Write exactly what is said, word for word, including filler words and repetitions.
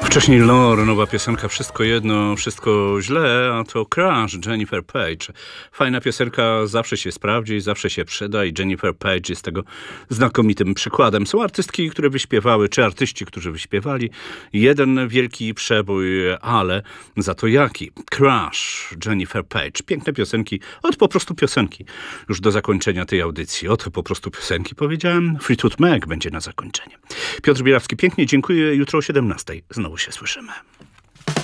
Wcześniej Lore, nowa piosenka, wszystko jedno, wszystko źle, a to Crash, Jennifer Page. Fajna piosenka, zawsze się sprawdzi, zawsze się przyda i Jennifer Page jest tego znakomitym przykładem. Są artystki, które wyśpiewały, czy artyści, którzy wyśpiewali jeden wielki przebój, ale za to jaki? Crash, Jennifer Page. Piękne piosenki, od po prostu piosenki. Już do zakończenia tej audycji, od po prostu piosenki powiedziałem. Fleetwood Mac będzie na zakończenie. Piotr Bierawski, pięknie dziękuję. Jutro o siedemnastej znowu się słyszymy.